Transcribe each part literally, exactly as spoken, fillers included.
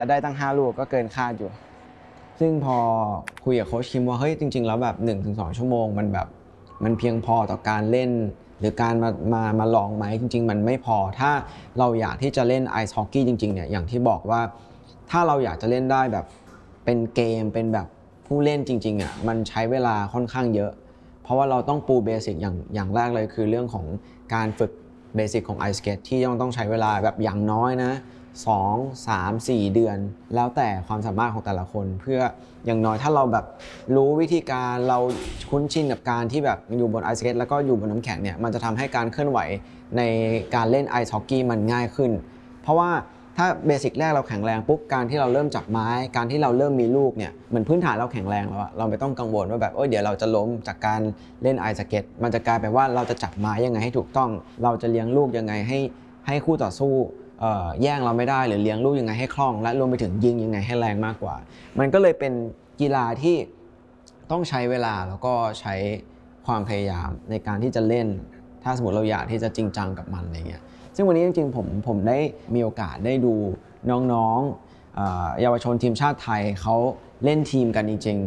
แต่ได้ตั้งห้าลูกก็เกินคาดอยู่ซึ่งพอคุยกับโค้ชคิมว่าเฮ้ยจริงๆแล้วแบบ หนึ่งถึงสอง ชั่วโมงมันแบบมันเพียงพอต่อการเล่นหรือการมามามาลองไหมจริงๆมันไม่พอถ้าเราอยากที่จะเล่นไอซ์ฮอกกี้จริงๆเนี่ยอย่างที่บอกว่าถ้าเราอยากจะเล่นได้แบบเป็นเกมเป็นแบบผู้เล่นจริงๆอ่ะมันใช้เวลาค่อนข้างเยอะเพราะว่าเราต้องปูเบสิกอย่างอย่างแรกเลยคือเรื่องของการฝึกเบสิกของไอซ์สเก็ตที่ยังต้องใช้เวลาแบบอย่างน้อยนะสอง สาม สี่ เดือนแล้วแต่ความสามารถของแต่ละคนเพื่ออย่างน้อยถ้าเราแบบรู้วิธีการเราคุ้นชินกับการที่แบบอยู่บนไอซ์สเก็ตแล้วก็อยู่บนน้ำแข็งเนี่ยมันจะทำให้การเคลื่อนไหวในการเล่นไอซ์ฮอกกี้มันง่ายขึ้นเพราะว่าถ้าเบสิกแรกเราแข็งแรงปุ๊บการที่เราเริ่มจับไม้การที่เราเริ่มมีลูกเนี่ยเหมือนพื้นฐานเราแข็งแรงแล้วเราไม่ต้องกังวลว่าแบบเออเดี๋ยวเราจะล้มจากการเล่นไอซ์สเก็ตมันจะกลายเป็นว่าเราจะจับไม้ยังไงให้ถูกต้องเราจะเลี้ยงลูกยังไงให้ให้คู่ต่อสู้แย่งเราไม่ได้หรือเลี้ยงลูกยังไงให้คล่องและรวมไปถึงยิงยังไงให้แรงมากกว่ามันก็เลยเป็นกีฬาที่ต้องใช้เวลาแล้วก็ใช้ความพยายามในการที่จะเล่นถ้าสมมติเราอยากที่จะจริงจังกับมันอะไรเงี้ยซึ่งวันนี้จริงๆผมผมได้มีโอกาสได้ดูน้องๆเยาวชนทีมชาติไทยเขาเล่นทีมกันจริงๆ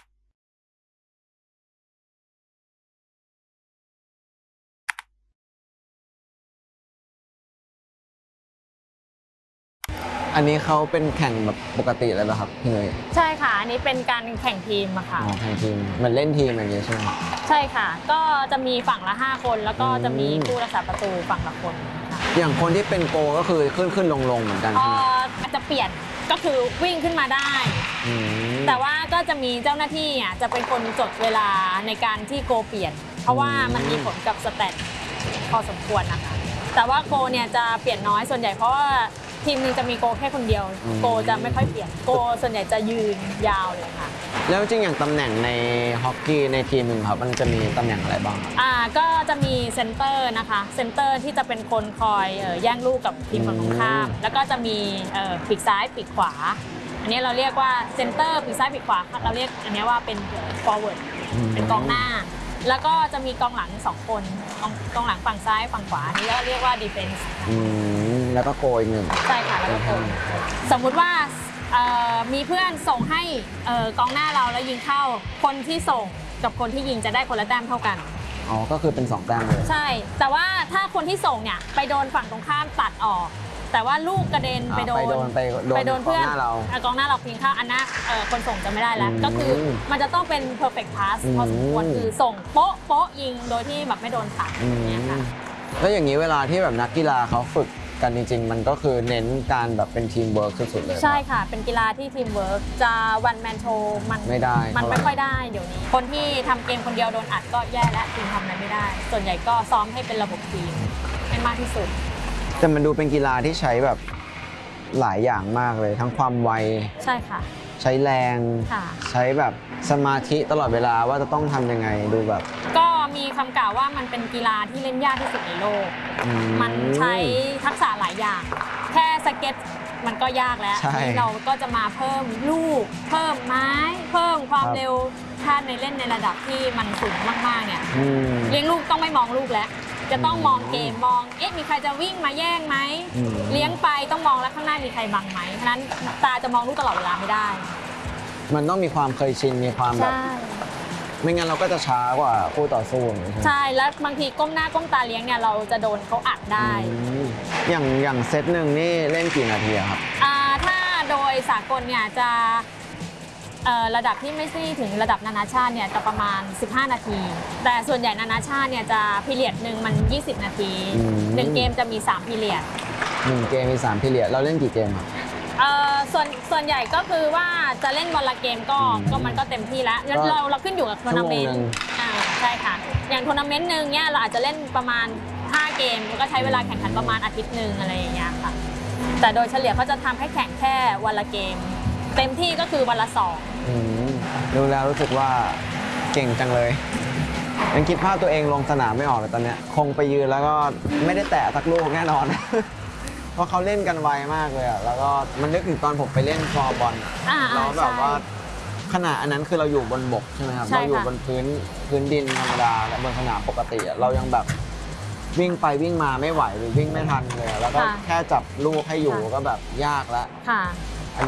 อันนี้เขาเป็นแข่งแบบปกติเลยป่ะครับพี่เนยใช่ค่ะอันนี้เป็นการแข่งทีมอะค่ะแข่งทีมมันเล่นทีมอย่างนี้ใช่ไหมใช่ค่ะก็จะมีฝั่งละห้าคนแล้วก็จะมีผู้รักษาประตูฝั่งละคนค่ะอย่างคนที่เป็นโกก็คือขึ้นขึ้นลงลงเหมือนกันใช่ไหมอาจจะเปลี่ยนก็คือวิ่งขึ้นมาได้แต่ว่าก็จะมีเจ้าหน้าที่อ่ะจะเป็นคนจดเวลาในการที่โกเปลี่ยนเพราะว่ามันมีผลกับสแตทพอสมควรนะคะแต่ว่าโกเนี่ยจะเปลี่ยนน้อยส่วนใหญ่เพราะว่าทีมนึงจะมีโกแค่คนเดียวโกจะไม่ค่อยเปลี่ยนโกส่วนใหญ่จะยืนยาวเลยค่ะแล้วจริงอย่างตำแหน่งในฮอกกี้ในทีมหนึ่งครับมันจะมีตำแหน่งอะไรบ้างอ่าก็จะมีเซนเตอร์นะคะเซนเตอร์ที่จะเป็นคนคอยแย่งลูกกับทีมฝั่งตรงข้ามแล้วก็จะมีปีกซ้ายปีกขวาอันนี้เราเรียกว่าเซนเตอร์ปีกซ้ายปีกขวาเราเรียกอันนี้ว่าเป็น forward เป็นกองหน้าแล้วก็จะมีกองหลังสองคนกองหลังฝั่งซ้ายฝั่งขวาอันนี้ก็เรียกว่า defense แล้วก็โกอีกหนึ่งใช่ค่ะแล้วก็โกสมมุติว่ามีเพื่อนส่งให้กองหน้าเราแล้วยิงเข้าคนที่ส่งกับคนที่ยิงจะได้คนละแต้มเท่ากันอ๋อก็คือเป็นสองแต้มเลยใช่แต่ว่าถ้าคนที่ส่งเนี่ยไปโดนฝั่งตรงข้ามตัดออกแต่ว่าลูกกระเด็นไปโดนไปโดนเพื่อนกองหน้าเราพิงเข้าอันนั้นคนส่งจะไม่ได้แล้วก็คือมันจะต้องเป็น perfect pass พอสมควรคือส่งโป๊ะโป๊ะยิงโดยที่แบบไม่โดนตัดเนี่ยค่ะแล้วอย่างนี้เวลาที่แบบนักกีฬาเขาฝึกกันจริงๆมันก็คือเน้นการแบบเป็นทีมเวิร์กสุดๆเลยใช่ค่ะเป็นกีฬาที่ทีมเวิร์กจะวันแมนโชว์มันไม่ได้มันไม่ค่อยได้เดี๋ยวนี้คนที่ทำเกมคนเดียวโดนอัดก็แย่และทีมทำอะไรไม่ได้ส่วนใหญ่ก็ซ้อมให้เป็นระบบทีมให้มากที่สุดแต่มันดูเป็นกีฬาที่ใช้แบบหลายอย่างมากเลยทั้งความไวใช่ค่ะใช้แรงใช้แบบสมาธิตลอดเวลาว่าจะต้องทำยังไงดูแบบก็มีคำกล่าวว่ามันเป็นกีฬาที่เล่นยากที่สุดในโลกมันใช้ทักษะหลายอย่างแค่สเก็ตมันก็ยากแล้วที่เราก็จะมาเพิ่มลูกเพิ่มไม้เพิ่มความเร็วถ้าในเล่นในระดับที่มันสูงมากๆเนี่ยเลี้ยงลูกต้องไม่มองลูกแล้วจะต้องมองเกมมองเอ๊ะมีใครจะวิ่งมาแย่งไหมเลี้ยงไปต้องมองแล้วข้างหน้ามีใครบังไหมฉะนั้นตาจะมองลูกตลอดเวลาไม่ได้มันต้องมีความเคยชินมีความแบบไม่งั้นเราก็จะช้ากว่าคู่ต่อสู้ใช่แล้วบางทีก้มหน้าก้มตาเลี้ยงเนี่ยเราจะโดนเขาอัดได้อย่างอย่างเซตหนึ่งนี่เล่นกี่นาทีครับอ่าถ้าโดยสากลเนี่ยจะระดับที่ไม่ใช่ถึงระดับนานาชาติเนี่ยจะประมาณสิบห้านาทีแต่ส่วนใหญ่นานาชาติเนี่ยจะพีเรียดหนึ่งมันยี่สิบนาทีหนึ่งเกมจะมีสามพีเรียดหนึ่งเกมมีสามพีเรียดเราเล่นกี่เกมครับเอ่อส่วนส่วนใหญ่ก็คือว่าจะเล่นวันละเกมก็ก็มันก็เต็มที่แล้วเราเราขึ้นอยู่กับทัวร์นาเมนต์อ่าใช่ค่ะอย่างทัวร์นาเมนต์นึงเนี่ยเราอาจจะเล่นประมาณห้าเกมแล้วก็ใช้เวลาแข่งขันประมาณอาทิตย์นึงอะไรอย่างเงี้ยค่ะแต่โดยเฉลี่ยเขาจะทำให้แข่งแค่วันละเกมเต็มที่ก็คือวันละสองดูแล้วรู้สึกว่าเก่งจังเลยยังคิดภาพตัวเองลงสนามไม่ออกเลยตอนนี้คงไปยืนแล้วก็ไม่ได้แตะสักลูกแน่นอนเพราะเขาเล่นกันไวมากเลยอ่ะแล้วก็มันนึกถึงตอนผมไปเล่นฟอร์บอลเราแบบว่าขณะอันนั้นคือเราอยู่บนบกใช่ไหมครับเราอยู่บนพื้นพื้นดินธรรมดาและบนสนามปกติเรายังแบบวิ่งไปวิ่งมาไม่ไหวหรือวิ่งไม่ทันเลยแล้วก็แค่จับลูกให้อยู่ก็แบบยากแล้ว